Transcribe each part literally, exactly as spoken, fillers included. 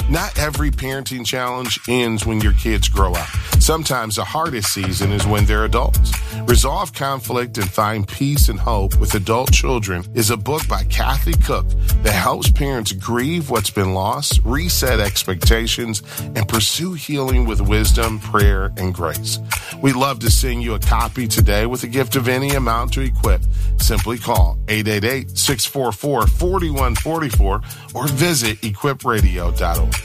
Not every parenting challenge ends when your kids grow up. Sometimes the hardest season is when they're adults. Resolve Conflict and Find Peace and Hope with Adult Children is a book by Kathy Cook that helps parents grieve what's been lost, reset expectations, and pursue healing with wisdom, prayer, and grace. We'd love to send you a copy today with a gift of any amount to equip. Simply call eight eight eight, six four four, four one four four or visit equip radio dot org.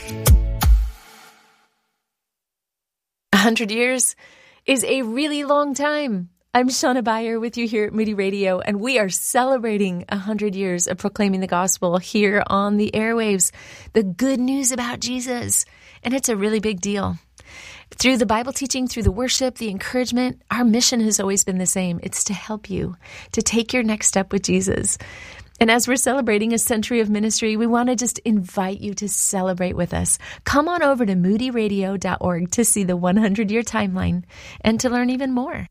A hundred years is a really long time. I'm Shauna Beyer with you here at Moody Radio, and we are celebrating a hundred years of proclaiming the gospel here on the airwaves, the good news about Jesus, and it's a really big deal. Through the Bible teaching, through the worship, the encouragement, our mission has always been the same. It's to help you to take your next step with Jesus. And as we're celebrating a century of ministry, we want to just invite you to celebrate with us. Come on over to moody radio dot org to see the hundred-year timeline and to learn even more.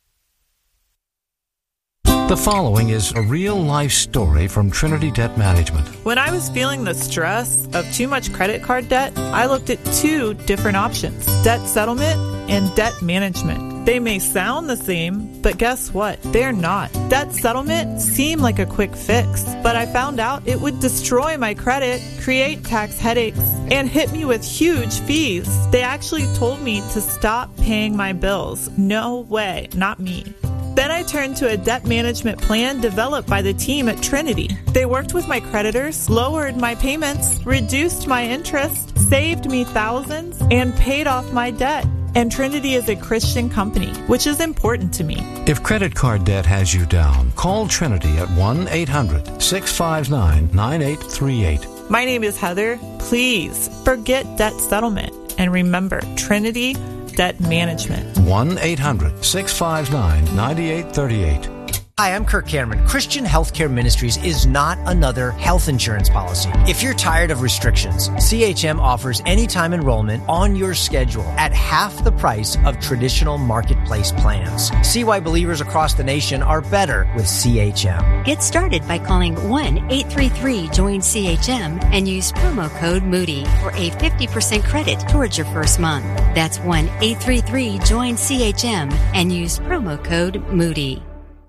The following is a real-life story from Trinity Debt Management. When I was feeling the stress of too much credit card debt, I looked at two different options: debt settlement and debt management. They may sound the same, but guess what? They're not. Debt settlement seemed like a quick fix, but I found out it would destroy my credit, create tax headaches, and hit me with huge fees. They actually told me to stop paying my bills. No way, not me. Then I turned to a debt management plan developed by the team at Trinity. They worked with my creditors, lowered my payments, reduced my interest, saved me thousands, and paid off my debt. And Trinity is a Christian company, which is important to me. If credit card debt has you down, call Trinity at one eight hundred, six five nine, nine eight three eight. My name is Heather. Please forget debt settlement and remember Trinity Debt Management. one eight hundred, six five nine, nine eight three eight. Hi, I'm Kirk Cameron. Christian Healthcare Ministries is not another health insurance policy. If you're tired of restrictions, C H M offers anytime enrollment on your schedule at half the price of traditional marketplace plans. See why believers across the nation are better with C H M. Get started by calling one eight three three, join C H M and use promo code Moody for a fifty percent credit towards your first month. That's one eight three three, join C H M and use promo code Moody.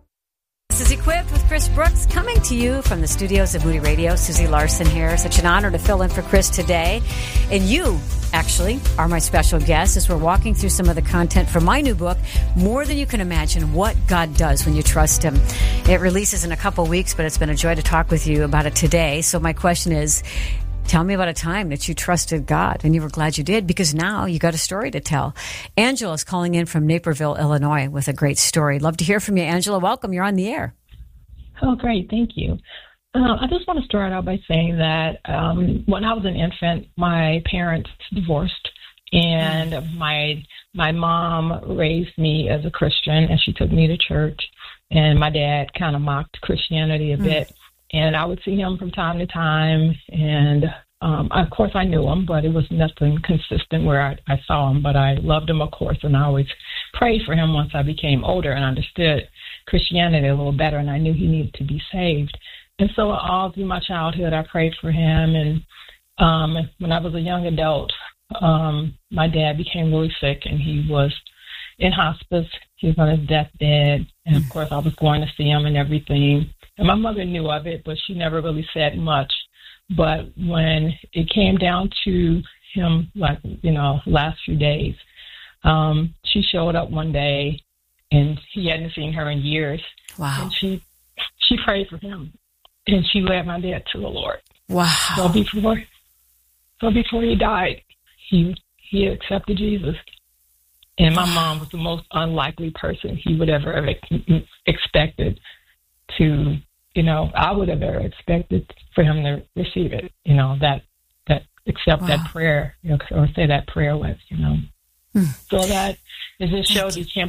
This is Equipped with Chris Brooks, coming to you from the studios of Moody Radio. Susie Larson here. Such an honor to fill in for Chris today. And you, actually, are my special guest as we're walking through some of the content from my new book, More Than You Can Imagine, What God Does When You Trust Him. It releases in a couple weeks, but it's been a joy to talk with you about it today. So my question is, tell me about a time that you trusted God and you were glad you did, because now you got a story to tell. Angela is calling in from Naperville, Illinois with a great story. Love to hear from you, Angela. Welcome. You're on the air. Oh, great. Thank you. Uh, I just want to start out by saying that um, when I was an infant, my parents divorced, and my my mom raised me as a Christian, and she took me to church, and my dad kind of mocked Christianity a mm. bit. And I would see him from time to time, and um, of course I knew him, but it was nothing consistent where I, I saw him. But I loved him, of course, and I always prayed for him once I became older and understood Christianity a little better, and I knew he needed to be saved. And so all through my childhood, I prayed for him. And um, when I was a young adult, um, my dad became really sick, and he was in hospice. He was on his deathbed, and of course I was going to see him and everything. And my mother knew of it, but she never really said much. But when it came down to him, like, you know, last few days, um, she showed up one day, and he hadn't seen her in years. Wow. And she she prayed for him, and she led my dad to the Lord. Wow. So before, so before he died, he he accepted Jesus. And my mom was the most unlikely person he would ever have ex- expected to, you know, I would have ever expected for him to receive it, you know, that, that accept wow. that prayer, you know, or say that prayer with, you know. Hmm. So that, it just shows you can't